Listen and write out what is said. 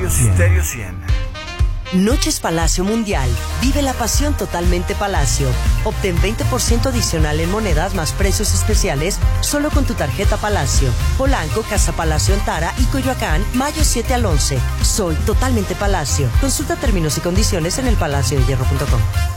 Stereo 100. Noches Palacio Mundial. Vive la pasión totalmente Palacio. Obtén 20% adicional en monedas más precios especiales solo con tu tarjeta Palacio. Polanco, Casa Palacio Antara y Coyoacán, mayo 7 al 11. Soy totalmente Palacio. Consulta términos y condiciones en elpalaciodehierro.com.